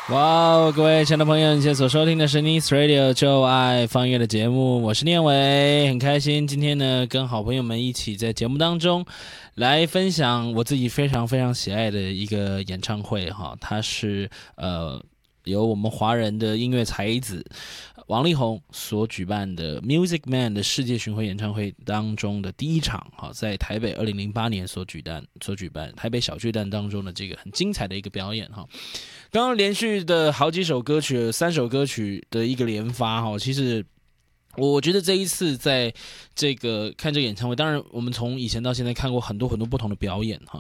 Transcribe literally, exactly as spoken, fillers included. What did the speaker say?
哇哦，各位亲爱的朋友，你现在所收听的是 Nice Radio 就爱放音乐的节目，我是念伟，很开心今天呢跟好朋友们一起在节目当中来分享我自己非常非常喜爱的一个演唱会哈，它是呃由我们华人的音乐才子王力宏所举办的 Music Man 的世界巡回演唱会当中的第一场，哈，在台北二零零八年所举办所举办台北小巨蛋当中的这个很精彩的一个表演哈。刚刚连续的好几首歌曲，三首歌曲的一个连发哈，其实我觉得这一次在这个看这个演唱会，当然我们从以前到现在看过很多很多不同的表演哈，